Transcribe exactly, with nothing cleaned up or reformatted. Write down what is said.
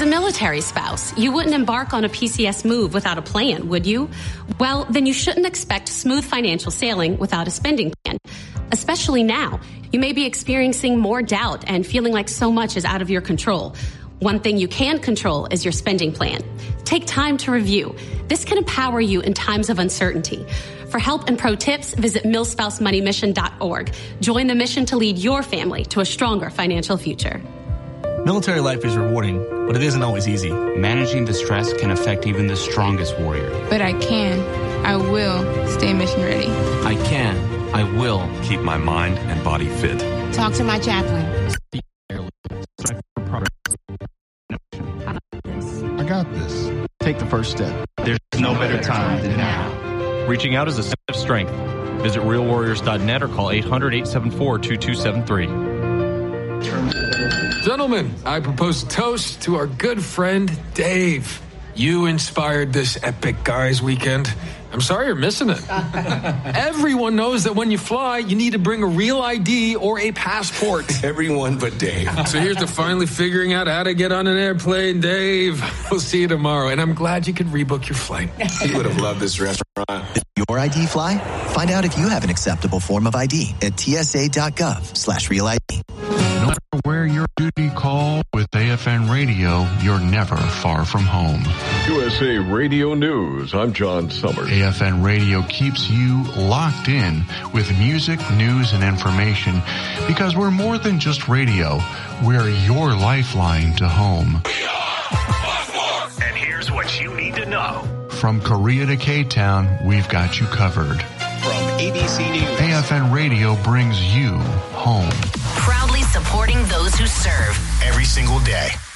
a military spouse, you wouldn't embark on a P C S move without a plan, would you? Well, then you shouldn't expect smooth financial sailing without a spending plan. Especially now, you may be experiencing more doubt and feeling like so much is out of your control. One thing you can control is your spending plan. Take time to review. This can empower you in times of uncertainty. For help and pro tips, visit milspouse money mission dot org. Join the mission to lead your family to a stronger financial future. Military life is rewarding, but it isn't always easy. Managing the stress can affect even the strongest warrior. But I can, I will stay mission ready. I can, I will keep my mind and body fit. Talk to my chaplain. I got this. Take the first step. There's no better time than now. Reaching out is a sign of strength. Visit real warriors dot net or call eight hundred, eight seven four, two two seven three. Gentlemen, I propose a toast to our good friend, Dave. You inspired this epic guys weekend. I'm sorry you're missing it. Everyone knows that when you fly, you need to bring a real I D or a passport. Everyone but Dave. So here's to finally figuring out how to get on an airplane, Dave. We'll see you tomorrow, and I'm glad you could rebook your flight. He would have loved this restaurant. Your I D fly? Find out if you have an acceptable form of I D at tsa.gov slash real ID. No matter where your duty call with A F N Radio, you're never far from home. U S A Radio News, I'm John Summers. A F N Radio keeps you locked in with music, news, and information because we're more than just radio. We're your lifeline to home. We are Buzzword. And here's what you need to know. From Korea to K-Town, we've got you covered. From A B C News, A F N Radio brings you home. Proudly supporting those who serve every single day.